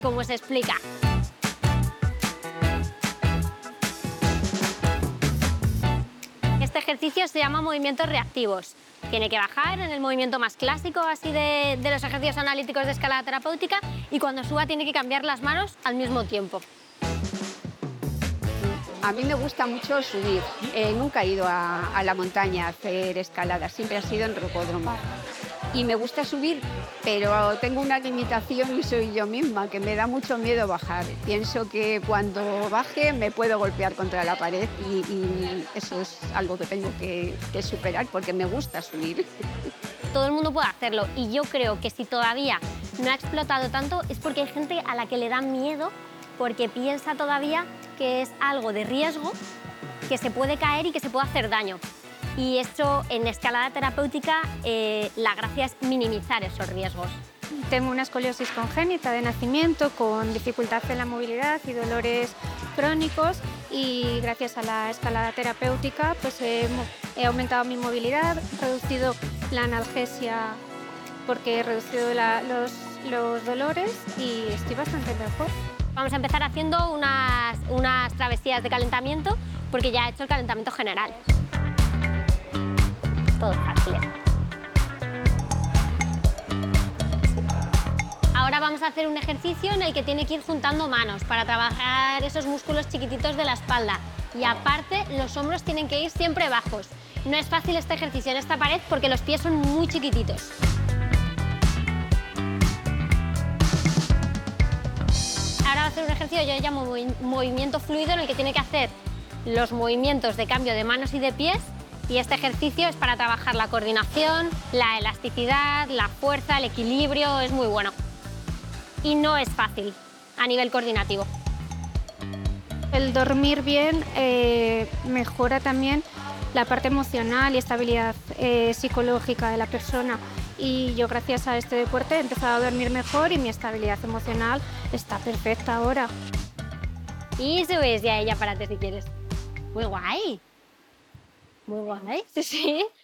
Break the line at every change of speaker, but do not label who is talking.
Como se explica. Este ejercicio se llama movimientos reactivos. Tiene que bajar en el movimiento más clásico así de los ejercicios analíticos de escalada terapéutica y cuando suba tiene que cambiar las manos al mismo tiempo.
A mí me gusta mucho subir. Nunca he ido a la montaña a hacer escalada, siempre ha sido en rocódromo. Y me gusta subir, pero tengo una limitación y soy yo misma, que me da mucho miedo bajar. Pienso que cuando baje me puedo golpear contra la pared y eso es algo que tengo que superar porque me gusta subir.
Todo el mundo puede hacerlo y yo creo que si todavía no ha explotado tanto es porque hay gente a la que le da miedo porque piensa todavía que es algo de riesgo, que se puede caer y que se puede hacer daño. Y esto en escalada terapéutica la gracia es minimizar esos riesgos.
Tengo una escoliosis congénita de nacimiento con dificultad en la movilidad y dolores crónicos y gracias a la escalada terapéutica pues he aumentado mi movilidad, reducido la analgesia porque he reducido los dolores y estoy bastante mejor.
Vamos a empezar haciendo unas travesías de calentamiento porque ya he hecho el calentamiento general. Todo fácil. Ahora vamos a hacer un ejercicio en el que tiene que ir juntando manos para trabajar esos músculos chiquititos de la espalda. Y aparte, los hombros tienen que ir siempre bajos. No es fácil este ejercicio en esta pared porque los pies son muy chiquititos. Ahora va a hacer un ejercicio que yo llamo movimiento fluido en el que tiene que hacer los movimientos de cambio de manos y de pies. Y este ejercicio es para trabajar la coordinación, la elasticidad, la fuerza, el equilibrio, es muy bueno. Y no es fácil a nivel coordinativo.
El dormir bien mejora también la parte emocional y estabilidad psicológica de la persona. Y yo gracias a este deporte he empezado a dormir mejor y mi estabilidad emocional está perfecta ahora.
Y subes ya ella, párate si quieres. Muy guay. Muy guay. Sí, sí.